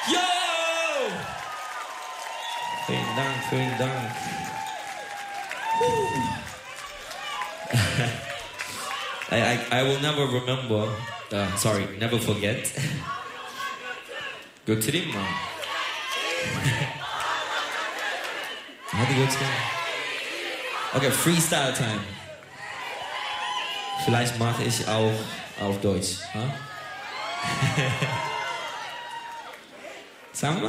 Yo! Vielen Dank, vielen Dank. I will never remember, never forget. Go to the mom. Okay, Freestyle Time. Vielleicht mache ich auch auf Deutsch. Huh? Sagen wir?